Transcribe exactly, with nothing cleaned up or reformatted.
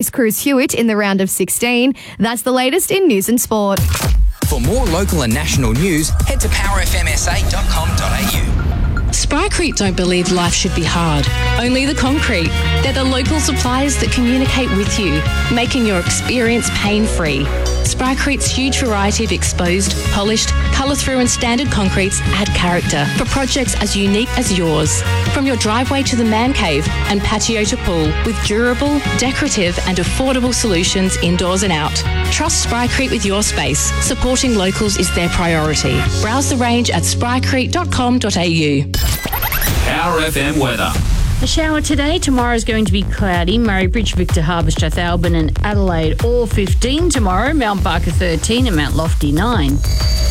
beats Cruz Hewitt in the round of sixteen. That's the latest in news and sport. For more local and national news, head to power f m s a dot com dot a u. Sprycrete don't believe life should be hard. Only the concrete. They're the local suppliers that communicate with you, making your experience pain-free. Sprycrete's huge variety of exposed, polished, colour-through and standard concretes add character for projects as unique as yours. From your driveway to the man cave and patio to pool, with durable, decorative and affordable solutions indoors and out. Trust Sprycrete with your space. Supporting locals is their priority. Browse the range at sprycrete dot com dot a u. Power F M weather. A shower today. Tomorrow is going to be cloudy. Murray Bridge, Victor Harbor, Strathalbyn and Adelaide all fifteen tomorrow. Mount Barker thirteen and Mount Lofty nine.